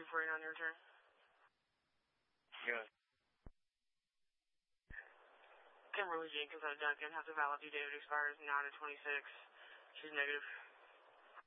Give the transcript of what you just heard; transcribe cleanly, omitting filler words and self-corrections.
249 on your turn. Good. Kimberly Jenkins out of Duncan has a valid due date. It expires 9/26. She's negative.